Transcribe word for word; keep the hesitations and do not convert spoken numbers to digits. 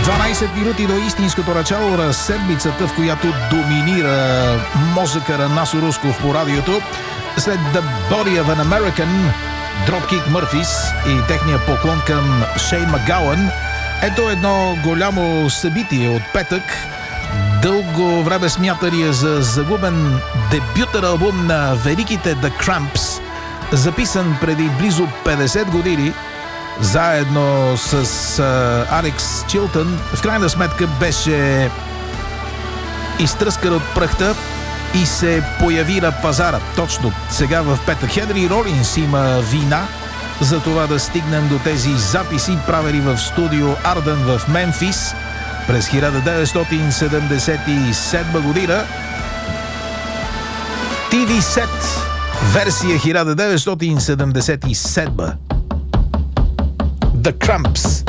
дванайсет минути до истинското начало на седмицата, в която доминира мозъка на Насо Русков по радиото. След The Body of an American, Dropkick Murphys и техния поклон към Шейн Макгауън. Ето едно голямо събитие от петък. Дълго време смятания за загубен дебютен албум на великите The Cramps, записан преди близо петдесет години, заедно с uh, Алекс Чилтън, в крайна сметка беше изтръскан от пръхта и се появи на пазара. Точно сега в петък. Хенри Ролинс има вина за това да стигнем до тези записи, правени в студио Арден в Мемфис през хиляда деветстотин седемдесет и седма година. ти ви Set, версия хиляда деветстотин седемдесет и седма. The Cramps.